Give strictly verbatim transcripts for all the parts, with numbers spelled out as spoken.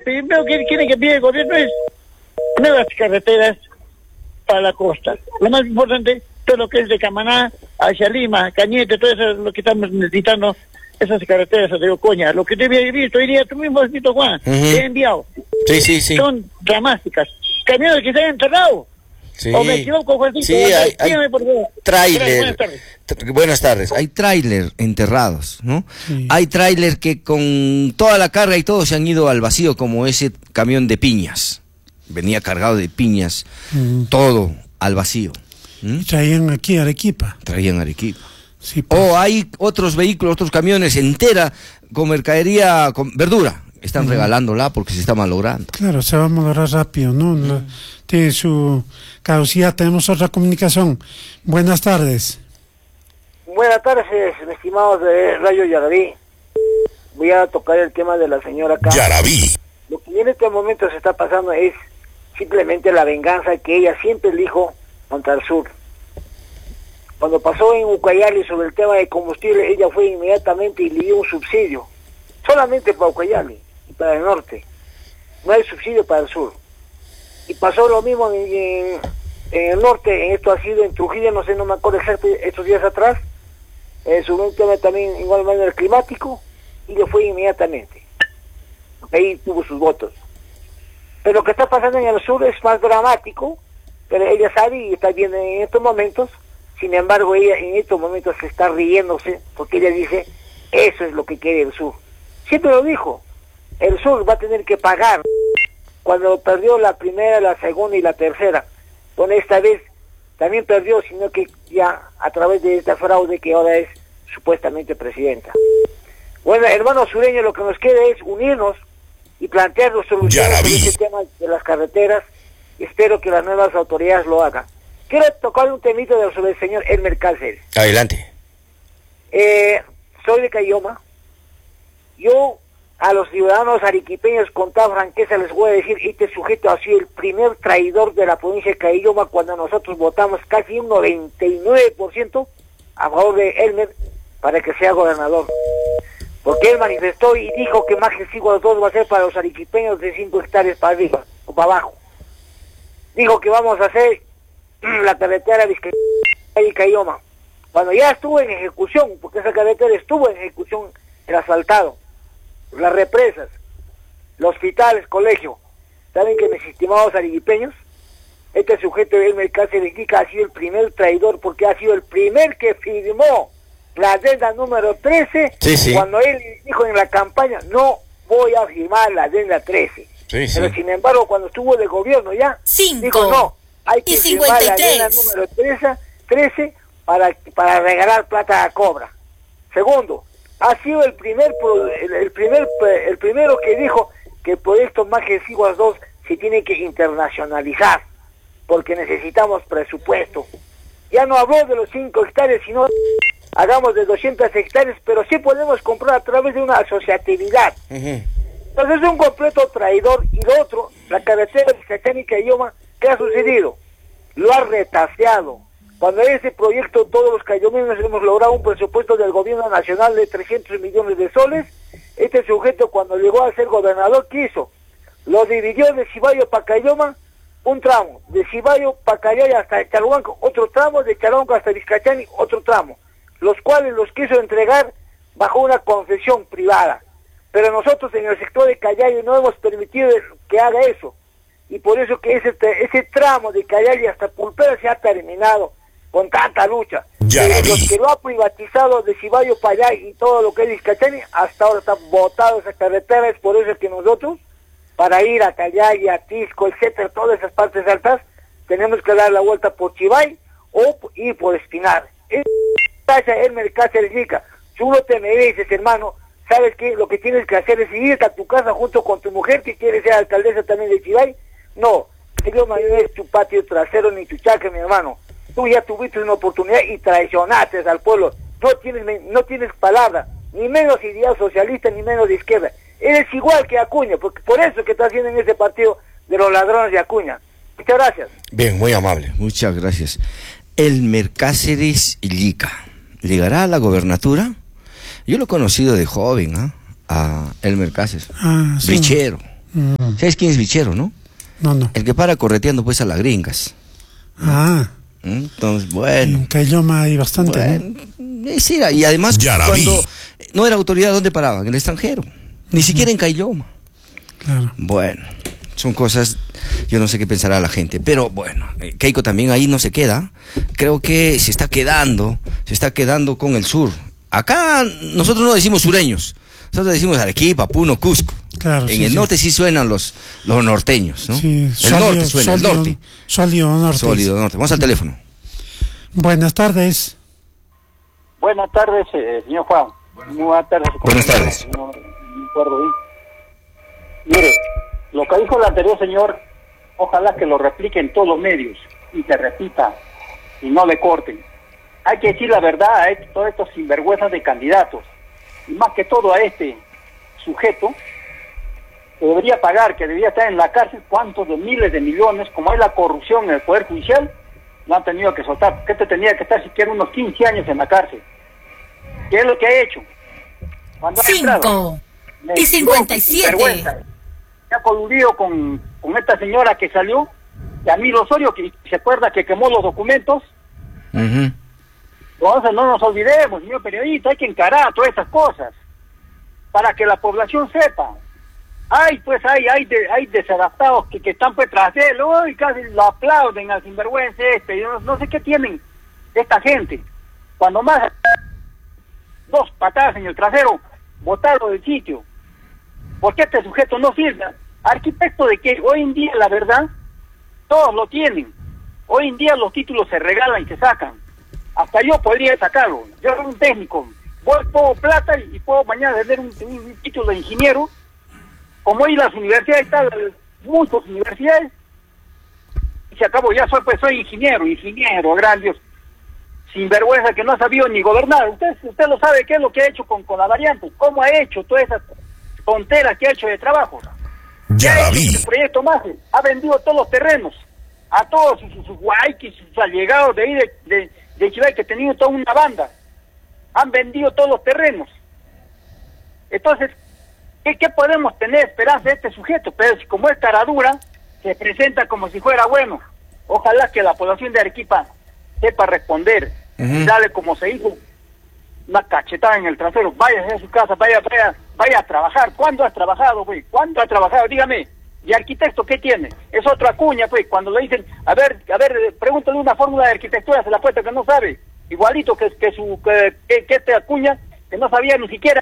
primero que quiere que pide el gobierno es nuevas carreteras para la costa. Lo más importante, todo lo que es de Camaná hacia Lima, Cañete, todo eso es lo que estamos necesitando, esas carreteras de Ocoña. Lo que te había visto hoy día, tú mismo has visto, Juan, Uh-huh. te he enviado. Sí, sí, sí. Son dramáticas. Camiones que se han enterrado. Sí. ¿O me equivoco, Juancito? Sí, hay, hay Dígame, por favor. tráiler. Buenas tardes. Tr- Buenas tardes. Hay tráiler enterrados, ¿no? Sí. Hay tráiler que con toda la carga y todo se han ido al vacío, como ese camión de piñas. Venía cargado de piñas, Mm. todo al vacío. ¿Mm? Traían aquí a Arequipa. Traían Arequipa. Sí, pues. O hay otros vehículos, otros camiones entera con mercadería, con verdura. Están regalándola porque se está malogrando. Claro, se va a malograr rápido, ¿no? La- tiene su caducidad. Tenemos otra comunicación. Buenas tardes. Buenas tardes, mis estimados de Radio Yaraví. Voy a tocar el tema de la señora acá. Yaraví. Lo que en este momento se está pasando es simplemente la venganza que ella siempre dijo contra el sur. Cuando pasó en Ucayali sobre el tema de combustible, ella fue inmediatamente y le dio un subsidio. Solamente para Ucayali y para el norte. No hay subsidio para el sur. Y pasó lo mismo en, en, en el norte, en esto ha sido en Trujillo, no sé, no me acuerdo exacto, estos días atrás, eh, sobre un tema también igual manera climático, y le fue inmediatamente. Ahí tuvo sus votos. Pero lo que está pasando en el sur es más dramático, pero ella sabe y está viendo en estos momentos. Sin embargo, ella en estos momentos se está riéndose, porque ella dice, eso es lo que quiere el sur. Siempre lo dijo, el sur va a tener que pagar cuando perdió la primera, la segunda y la tercera. Bueno, esta vez también perdió, sino que ya a través de esta fraude que ahora es supuestamente presidenta. Bueno, hermano sureño, lo que nos queda es unirnos y plantearnos soluciones sobre este tema de las carreteras. Espero que las nuevas autoridades lo hagan. Quiero tocar un temito de, sobre el señor Elmer Cáceres. Adelante. Eh, soy de Cayoma. Yo a los ciudadanos arequipeños con toda franqueza les voy a decir, este sujeto ha sido el primer traidor de la provincia de Cayoma cuando nosotros votamos casi un noventa y nueve por ciento a favor de Elmer para que sea gobernador. Porque él manifestó y dijo que más que cinco dos va a ser para los arequipeños de cinco hectáreas para arriba o para abajo. Dijo que vamos a hacer la carretera Vizcaya y Cayoma. Cuando ya estuvo en ejecución, porque esa carretera estuvo en ejecución, el asfaltado, las represas, los hospitales, colegio. ¿Saben que mis estimados arequipeños? Este sujeto de Elmer Cáceres Iquica ha sido el primer traidor porque ha sido el primer que firmó la adenda número trece, sí, sí. Cuando él dijo en la campaña, no voy a firmar la adenda trece. Sí, sí. Pero sin embargo, cuando estuvo de gobierno ya, Cinco. dijo no, hay que Y firmar la adenda cincuenta y tres. número trece, trece para, para regalar plata a Cobra. Segundo, ha sido el primer pro- el, el primer el primero que dijo que el proyecto Majes Iguas dos se tiene que internacionalizar porque necesitamos presupuesto. Ya no habló de los cinco hectáreas, sino hagamos de doscientas hectáreas, pero sí podemos comprar a través de una asociatividad. Uh-huh. Entonces es un completo traidor. Y lo otro, la carretera de y Cayoma, ¿qué ha sucedido? Lo ha retaseado. Cuando ese proyecto todos los cayomeños hemos logrado un presupuesto del gobierno nacional de trescientos millones de soles, este sujeto cuando llegó a ser gobernador, ¿qué hizo? Lo dividió de Cibayo para Cayoma, un tramo, de Cibayo para Cayaya hasta Chaluanco, otro tramo, de Chaluanco hasta Vizcachani, otro tramo, los cuales los quiso entregar bajo una concesión privada. Pero nosotros en el sector de Cayaya no hemos permitido que haga eso, y por eso que ese, ese tramo de Cayaya hasta Pulpera se ha terminado con tanta lucha. Eh, los que lo ha privatizado de Cibayo para allá y todo lo que es Vizcachani, hasta ahora está botado esa carretera. Es por eso que nosotros, para ir a Cayaya, a Tisco, etcétera, todas esas partes altas, tenemos que dar la vuelta por Chivay o ir por Espinar. Es Elmer Cáceres Iquica. Tú no te mereces, hermano. ¿Sabes qué? Lo que tienes que hacer es irte a tu casa junto con tu mujer, que quiere ser alcaldesa también de Chivay. No, Dios no es tu patio trasero ni tu chacra, mi hermano. Tú ya tuviste una oportunidad y traicionaste al pueblo. No tienes, no tienes palabra, ni menos ideal socialista, ni menos de izquierda. Eres igual que Acuña, porque por eso que estás haciendo en ese partido de los ladrones de Acuña. Muchas gracias. Bien, muy amable. Muchas gracias. Elmer Cáceres Iquica, ¿llegará a la gobernatura? Yo lo he conocido de joven, ¿eh? A Elmer Cáceres. Ah, sí. Brichero. Mm. ¿Sabes quién es bichero, no? No, no. El que para correteando pues a las gringas. Ah. Entonces, bueno. En Caylloma hay bastante, bueno, ¿no? eh, sí, y además Ya la cuando vi. no era autoridad, ¿dónde paraban? En el extranjero. Ni siquiera en Caylloma. Claro. Bueno, son cosas, yo no sé qué pensará la gente, pero bueno, eh, Keiko también ahí no se queda. Creo que se está quedando, se está quedando con el sur. Acá nosotros no decimos sureños, nosotros decimos Arequipa, Puno, Cusco. Claro, En sí, el sí. norte sí suenan los, los norteños, ¿no? Sí, el sólido, norte suena, sólido, el norte. Sólido norte. Sólido norte. Vamos al teléfono. Buenas tardes. Buenas tardes, eh, señor Juan. Muy buenas tardes. Buenas tardes. Señor, me acuerdo bien. Mire, lo que dijo el anterior señor, ojalá que lo repliquen todos los medios y se repita y no le corten. Hay que decir la verdad a estos, todos estos sinvergüenzas de candidatos y más que todo a este sujeto que debería pagar, que debería estar en la cárcel cuántos de miles de millones, como hay la corrupción en el Poder Judicial, lo han tenido que soltar. ¿Qué te tenía que estar siquiera unos quince años en la cárcel? ¿Qué es lo que ha hecho? Cuando ha entrado, Cinco me y cincuenta y siete. vergüenza. Se ha coludido con, con esta señora que salió, Yamil Osorio, que se acuerda que quemó los documentos. Ujú. Entonces no nos olvidemos, señor periodista, hay que encarar todas estas cosas para que la población sepa. Hay pues hay hay de, hay desadaptados que, que están pues tras de él, y casi lo aplauden al sinvergüenza este, yo no, no sé qué tienen esta gente. Cuando más dos patadas en el trasero, botarlo del sitio. Porque este sujeto no sirve. Arquitecto de que hoy en día la verdad, todos lo tienen. Hoy en día los títulos se regalan y se sacan. Hasta yo podría sacarlo. Yo soy un técnico. Voy, pongo plata y, y puedo mañana vender un, un, un título de ingeniero. Como hoy las universidades, tal, muchas universidades, y se acabó, ya soy, pues soy ingeniero, ingeniero, gran Dios, sin vergüenza que no ha sabido ni gobernar. Usted usted lo sabe qué es lo que ha hecho con, con la variante, cómo ha hecho todas esas tonteras que ha hecho de trabajo. Ya la vi. El proyecto más ha vendido todos los terrenos, a todos sus, sus guayquis, sus allegados de ahí de, de, de Chivay, que tenían toda una banda, han vendido todos los terrenos. Entonces, ¿Qué, ¿Qué podemos tener esperanza de este sujeto? Pero si como es caradura, se presenta como si fuera bueno. Ojalá que la población de Arequipa sepa responder, Uh-huh. y darle como se hizo una cachetada en el trasero. Vaya a su casa, vaya, vaya, vaya a trabajar. ¿Cuándo has trabajado, güey? ¿Cuándo has trabajado? Dígame. ¿Y arquitecto qué tiene? Es otra cuña, pues. Cuando le dicen, a ver, a ver, pregúntale una fórmula de arquitectura, se la apuesta que no sabe. Igualito que, que su que, que, que esta cuña, que no sabía ni siquiera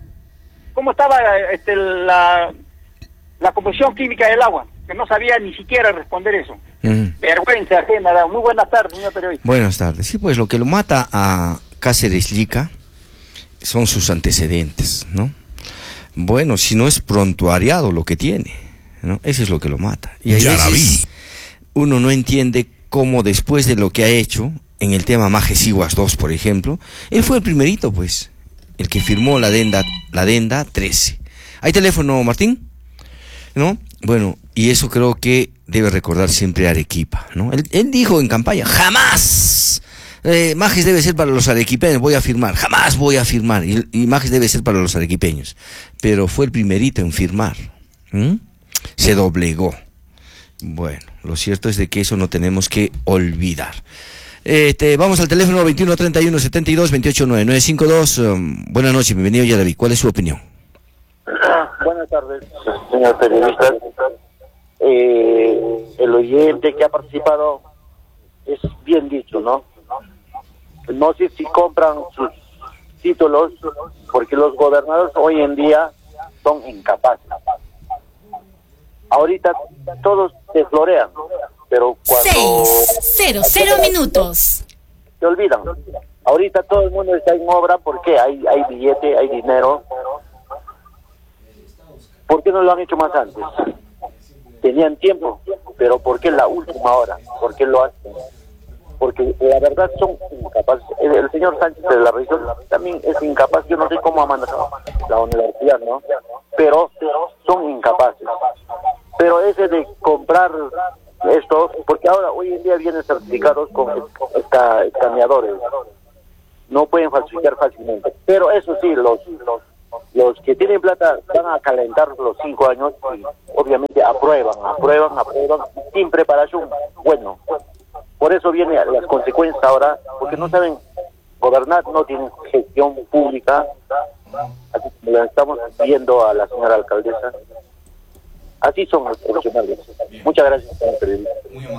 cómo estaba este, la, la composición química del agua, que no sabía ni siquiera responder eso. Uh-huh. Vergüenza ajena. Muy buenas tardes, señor periodista. Buenas tardes. Sí, pues lo que lo mata a Cáceres Llica son sus antecedentes, ¿no? Bueno, si no es prontuariado lo que tiene, ¿no? Eso es lo que lo mata. Y hay Ya la veces vi. uno no entiende cómo después de lo que ha hecho, en el tema Majesiguas dos, por ejemplo, él fue el primerito, pues, el que firmó la adenda, la adenda trece. ¿Hay teléfono, Martín? ¿No? Bueno, y eso creo que debe recordar siempre Arequipa, ¿no? Él, él dijo en campaña, jamás eh, Majes debe ser para los arequipeños, voy a firmar, jamás voy a firmar, y, y Majes debe ser para los arequipeños, pero fue el primerito en firmar, ¿Mm? Se doblegó. Bueno, lo cierto es de que eso no tenemos que olvidar. Este, vamos al teléfono veintiuno treinta y uno setenta y dos veintiocho nueve nueve cinco dos. Um, buenas noches, bienvenido ya David. ¿Cuál es su opinión? Buenas tardes, señor periodista. Eh, el oyente que ha participado es bien dicho, ¿no? No sé si compran sus títulos porque los gobernadores hoy en día son incapaces. Ahorita todos se florean, pero cuando Seis, cero, cero minutos. se olvidan. Ahorita todo el mundo está en obra porque hay hay billete, hay dinero. ¿Por qué no lo han hecho más antes? Tenían tiempo, pero ¿por qué la última hora? ¿Por qué lo hacen? Porque la verdad son incapaces. El, el señor Sánchez de la región también es incapaz. Yo no sé cómo ha manejado la universidad, ¿no? Pero son incapaces. Pero ese de comprar esto, porque ahora hoy en día vienen certificados con esta, escaneadores, no pueden falsificar fácilmente. Pero eso sí, los, los los que tienen plata van a calentar los cinco años y obviamente aprueban, aprueban, aprueban, sin preparación. Bueno, por eso vienen las consecuencias ahora, porque no saben gobernar, no tienen gestión pública, así como la estamos viendo a la señora alcaldesa. Así son los profesionales. Muchas gracias, señor periodista.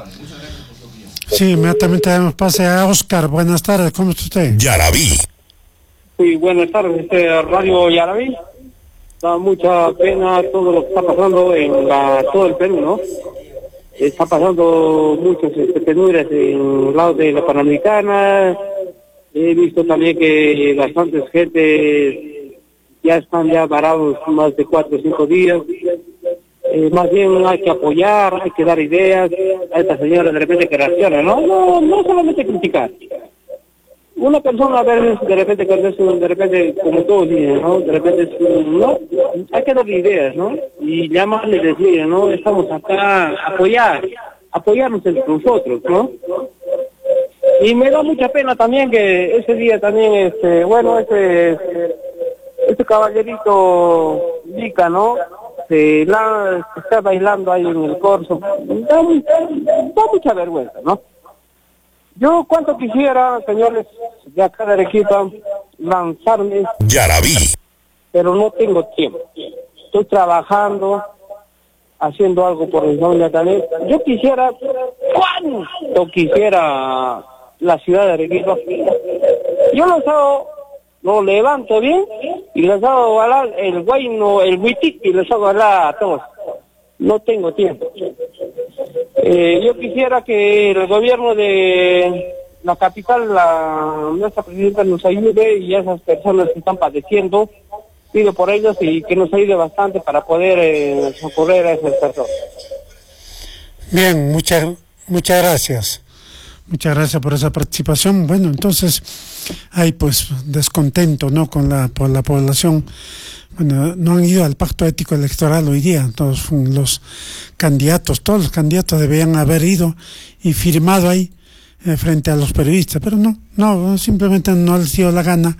Sí, inmediatamente damos pase a Oscar. Buenas tardes, ¿cómo está usted? Yarabí. Sí, buenas tardes, este Radio Yarabí. Da mucha pena todo lo que está pasando en la, todo el Perú, ¿no? Está pasando muchas este, penurias en el lado de la Panamericana. He visto también que bastantes gente ya están ya varados más de cuatro o cinco días. Eh, más bien hay que apoyar, hay que dar ideas a esta señora de repente que reacciona, ¿no? No, no solamente criticar. Una persona a veces de repente cuando es un, de repente como todos dicen, ¿no? De repente es un, no, hay que darle ideas, ¿no? Y llamarle y decir, ¿no? Estamos acá a apoyar, apoyarnos entre nosotros, ¿no? Y me da mucha pena también que ese día también, este, bueno, ese, este caballerito Vica, ¿no? Se la, se está bailando ahí en el corso. Da, da mucha vergüenza, ¿no? Yo cuanto quisiera, señores de acá de Arequipa, lanzarme, Yarabí, pero no tengo tiempo. Estoy trabajando, haciendo algo por el doña también. Yo quisiera, cuánto quisiera la ciudad de Arequipa. Yo los hago, lo levanto bien y les hago hablar el guayno, el huitic y les hago hablar a todos. No tengo tiempo. Eh, yo quisiera que el gobierno de la capital, la nuestra presidenta, nos ayude y a esas personas que están padeciendo, pido por ellos y que nos ayude bastante para poder eh, socorrer a esas personas. Bien, muchas muchas gracias. Muchas gracias por esa participación. Bueno, entonces hay pues descontento, ¿no? Con la por la población. Bueno, no han ido al pacto ético electoral hoy día, todos los candidatos, todos los candidatos debían haber ido y firmado ahí eh, frente a los periodistas, pero no, no, simplemente no les dio la gana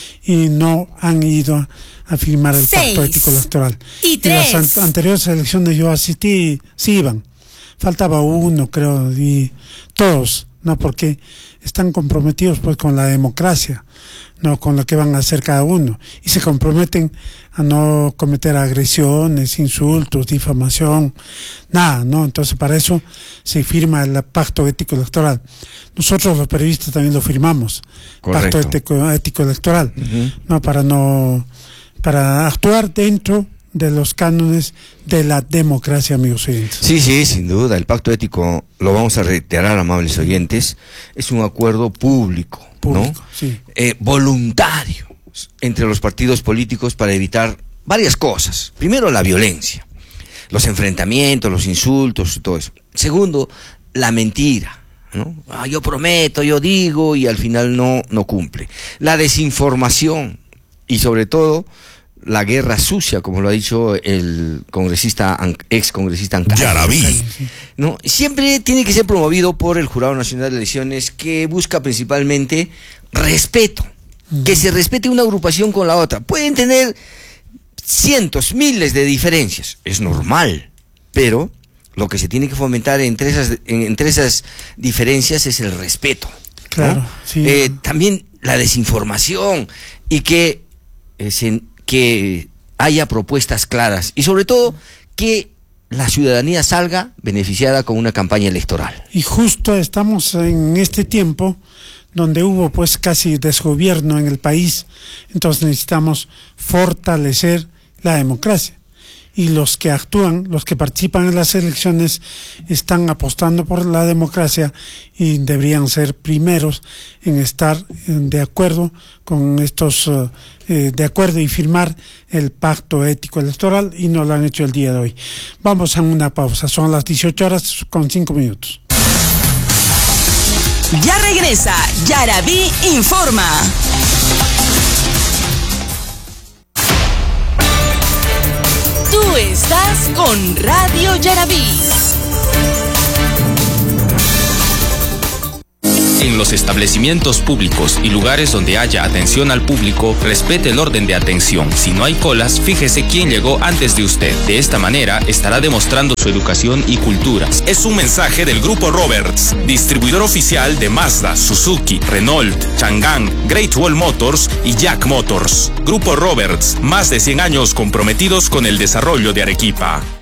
y no han ido a, a firmar el Seis pacto ético electoral. Y tres. En las an anteriores elecciones yo asistí, sí iban, faltaba uno creo, y todos, no, porque están comprometidos pues con la democracia, no con lo que van a hacer cada uno, y se comprometen a no cometer agresiones, insultos, difamación, nada, ¿no? Entonces para eso se firma el pacto ético electoral. Nosotros los periodistas también lo firmamos, Correcto. pacto ético, ético electoral, Uh-huh. no para no para actuar dentro de los cánones de la democracia, amigos oyentes. Sí, sí, sin duda. El pacto ético, lo vamos a reiterar, amables oyentes, es un acuerdo público, Público, ¿no? sí. Eh, voluntario entre los partidos políticos para evitar varias cosas. Primero, la violencia, los enfrentamientos, los insultos y todo eso. Segundo, la mentira, ¿no? Ah, yo prometo, yo digo y al final no, no cumple. La desinformación y sobre todo la guerra sucia, como lo ha dicho el congresista, ex congresista Ancari, Yarabí, ¿no? Siempre tiene que ser promovido por el Jurado Nacional de Elecciones, que busca principalmente respeto, uh-huh. que se respete una agrupación con la otra. Pueden tener cientos, miles de diferencias, es normal, pero lo que se tiene que fomentar entre esas, entre esas diferencias es el respeto, ¿no? Claro, sí. Eh, también la desinformación y que eh, se que haya propuestas claras y sobre todo que la ciudadanía salga beneficiada con una campaña electoral. Y justo estamos en este tiempo donde hubo pues casi desgobierno en el país, entonces necesitamos fortalecer la democracia. Y los que actúan, los que participan en las elecciones, están apostando por la democracia y deberían ser primeros en estar de acuerdo con estos, uh, eh, de acuerdo y firmar el pacto ético electoral, y no lo han hecho el día de hoy. Vamos a una pausa, son las dieciocho horas con cinco minutos. Ya regresa Yarabí Informa. Tú estás con Radio Yarabí. En los establecimientos públicos y lugares donde haya atención al público, respete el orden de atención. Si no hay colas, fíjese quién llegó antes de usted. De esta manera, estará demostrando su educación y cultura. Es un mensaje del Grupo Roberts, distribuidor oficial de Mazda, Suzuki, Renault, Chang'an, Great Wall Motors y Jack Motors. Grupo Roberts, más de cien años comprometidos con el desarrollo de Arequipa.